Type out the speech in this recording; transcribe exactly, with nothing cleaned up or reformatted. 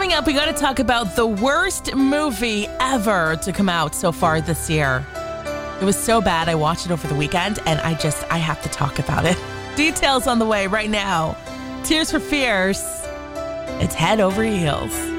Coming up, we got to talk about the worst movie ever to come out so far this year. It was so bad. I watched it over the weekend, and I just, I have to talk about it. Details on the way right now. Tears for Fears. It's Head Over Heels.